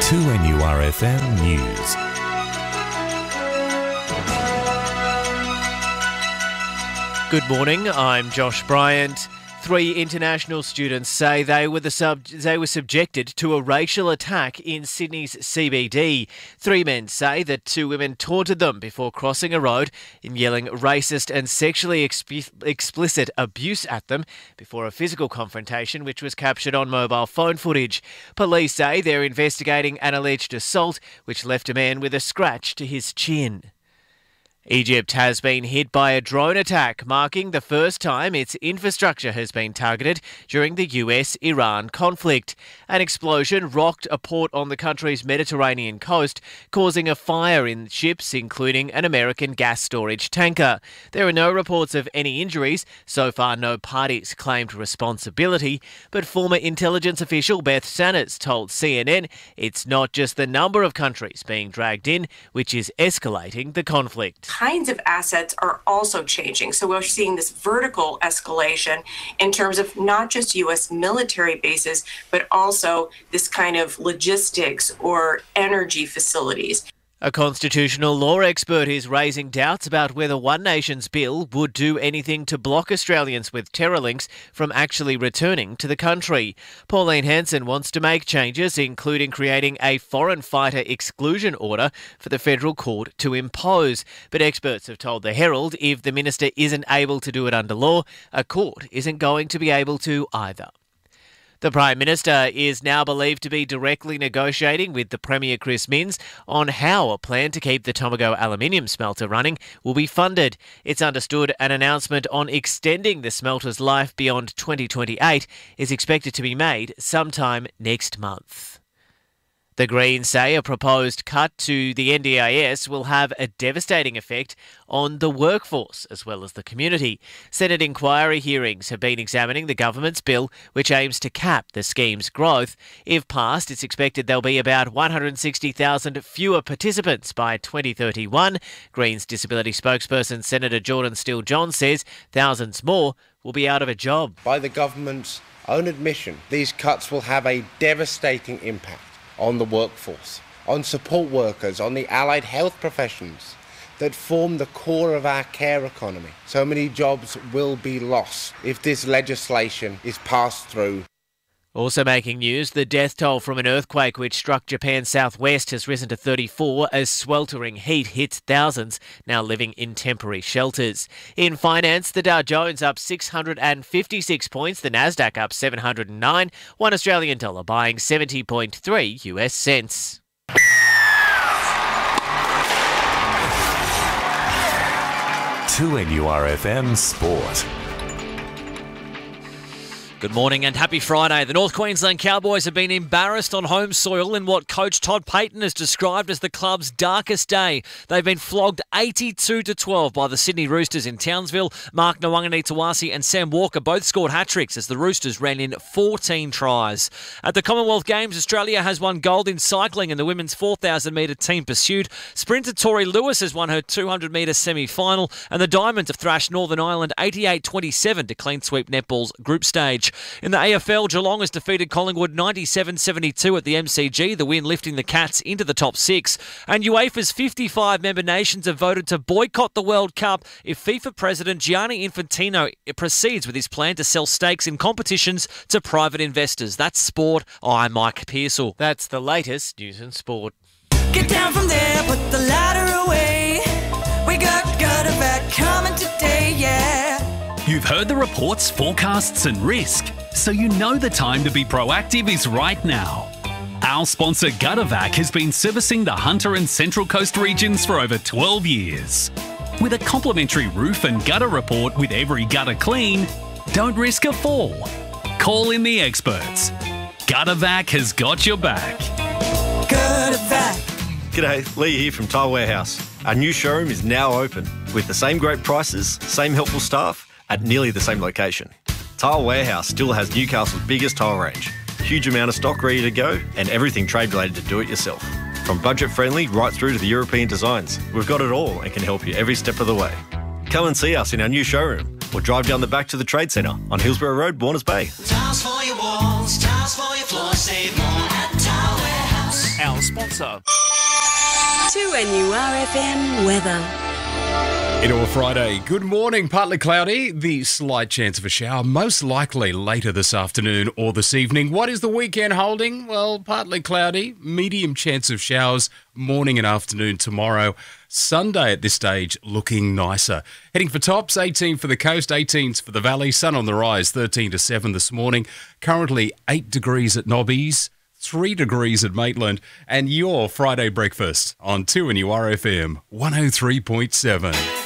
2NURFM News. Good morning, I'm Josh Bryant. 3 international students say they were subjected to a racial attack in Sydney's CBD. 3 men say that 2 women taunted them before crossing a road and yelling racist and sexually explicit abuse at them before a physical confrontation which was captured on mobile phone footage. Police say they're investigating an alleged assault which left a man with a scratch to his chin. Egypt has been hit by a drone attack, marking the first time its infrastructure has been targeted during the US-Iran conflict. An explosion rocked a port on the country's Mediterranean coast, causing a fire in ships, including an American gas storage tanker. There are no reports of any injuries. So far, no parties claimed responsibility, but former intelligence official Beth Sanders told CNN it's not just the number of countries being dragged in, which is escalating the conflict. Kinds of assets are also changing. So we're seeing this vertical escalation in terms of not just U.S. military bases, but also this kind of logistics or energy facilities. A constitutional law expert is raising doubts about whether One Nation's bill would do anything to block Australians with terror links from actually returning to the country. Pauline Hanson wants to make changes, including creating a foreign fighter exclusion order for the federal court to impose. But experts have told the Herald if the minister isn't able to do it under law, a court isn't going to be able to either. The Prime Minister is now believed to be directly negotiating with the Premier Chris Minns on how a plan to keep the Tomago aluminium smelter running will be funded. It's understood an announcement on extending the smelter's life beyond 2028 is expected to be made sometime next month. The Greens say a proposed cut to the NDIS will have a devastating effect on the workforce as well as the community. Senate inquiry hearings have been examining the government's bill which aims to cap the scheme's growth. If passed, it's expected there'll be about 160,000 fewer participants by 2031. Greens disability spokesperson Senator Jordan Steele-John says thousands more will be out of a job. By the government's own admission, these cuts will have a devastating impact on the workforce, on support workers, on the allied health professions that form the core of our care economy. So many jobs will be lost if this legislation is passed through. Also making news, the death toll from an earthquake which struck Japan's southwest has risen to 34 as sweltering heat hits thousands now living in temporary shelters. In finance, the Dow Jones up 656 points, the Nasdaq up 709, $1 Australian dollar buying 70.3 US cents. To NURFM Sport. Good morning and happy Friday. The North Queensland Cowboys have been embarrassed on home soil in what coach Todd Payten has described as the club's darkest day. They've been flogged 82-12 by the Sydney Roosters in Townsville. Mark Nawangani-Tawasi and Sam Walker both scored hat-tricks as the Roosters ran in 14 tries. At the Commonwealth Games, Australia has won gold in cycling in the women's 4,000-metre team pursuit. Sprinter Tori Lewis has won her 200-metre semi-final, and the Diamonds have thrashed Northern Ireland 88-27 to clean sweep netball's group stage. In the AFL, Geelong has defeated Collingwood 97-72 at the MCG, the win lifting the Cats into the top 6. And UEFA's 55 member nations have voted to boycott the World Cup if FIFA President Gianni Infantino proceeds with his plan to sell stakes in competitions to private investors. That's sport. I'm Mike Pearsall. That's the latest news in sport. Get down from there, put the ladder away. We got Gutterback coming today, yeah. You've heard the reports, forecasts and risk, so you know the time to be proactive is right now. Our sponsor Guttervac has been servicing the Hunter and Central Coast regions for over 12 years. With a complimentary roof and gutter report with every gutter clean, don't risk a fall. Call in the experts. Guttervac has got your back. Guttervac. G'day, Lee here from Tile Warehouse. Our new showroom is now open with the same great prices, same helpful staff, at nearly the same location. Tile Warehouse still has Newcastle's biggest tile range, huge amount of stock ready to go, and everything trade related to do it yourself. From budget friendly right through to the European designs, we've got it all and can help you every step of the way. Come and see us in our new showroom or drive down the back to the Trade Centre on Hillsborough Road, Warners Bay. Tiles for your walls, tiles for your floors, save more at Tile Warehouse. Our our sponsor. 2NURFM weather. It all Friday. Good morning. Partly cloudy. The slight chance of a shower, most likely later this afternoon or this evening. What is the weekend holding? Well, partly cloudy, medium chance of showers, morning and afternoon tomorrow. Sunday at this stage looking nicer. Heading for tops, 18 for the coast, 18s for the valley. Sun on the rise, 13 to 7 this morning. Currently 8 degrees at Nobbies, 3 degrees at Maitland. And your Friday breakfast on 2NURFM 103.7.